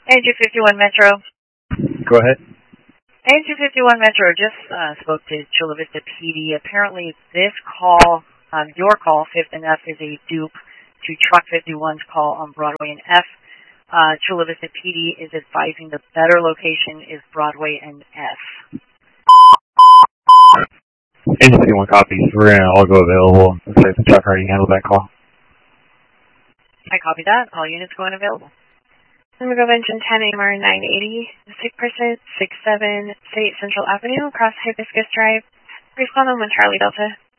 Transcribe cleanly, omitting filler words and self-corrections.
A251 Metro. Go ahead. A251 Metro just spoke to Chula Vista PD. Apparently this call, your call, 5th and F, is a dupe to Truck 51's call on Broadway and F. Chula Vista PD is advising the better location is Broadway and F. A251 copies. We're going to all go available. Looks like the truck already handled that call. I copy that. All units going available. Amigo Engine 10 AMR 980, sick person, 67 State Central Avenue, across Hibiscus Drive. Respond on 1 Charlie Delta.